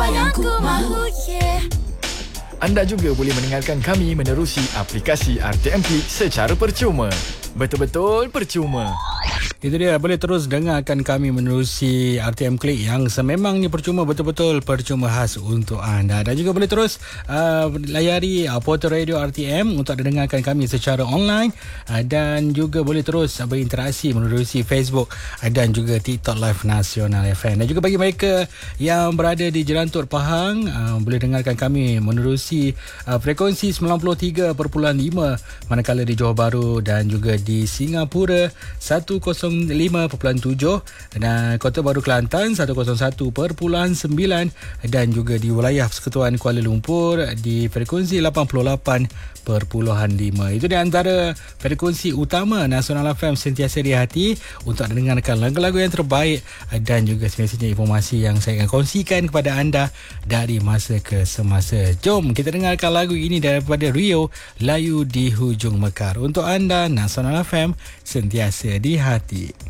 yang ku mahu, yeah. Anda juga boleh mendengarkan kami menerusi aplikasi RTM Klik secara percuma. Betul-betul percuma. Itu dia, boleh terus dengarkan kami menerusi RTM Klik yang sememangnya percuma, betul-betul percuma khas untuk anda. Dan juga boleh terus layari portal radio RTM untuk dengarkan kami secara online, dan juga boleh terus berinteraksi menerusi Facebook dan juga TikTok Live Nasional FM. Dan juga bagi mereka yang berada di Jerantur Pahang, boleh dengarkan kami menerusi frekuensi 93.5, manakala di Johor Bahru dan juga di Singapura 105.7, dan Kota Baru Kelantan 101.9, dan juga di wilayah Persekutuan Kuala Lumpur di frekuensi 88.5. Itu di antara frekuensi utama Nasional FM sentiasa di hati untuk dengarkan lagu-lagu yang terbaik dan juga semestinya informasi yang saya akan kongsikan kepada anda dari masa ke semasa. Jom kita dengarkan lagu ini daripada Rio, Layu di Hujung Mekar. Untuk anda, Nasional FM sentiasa di hati.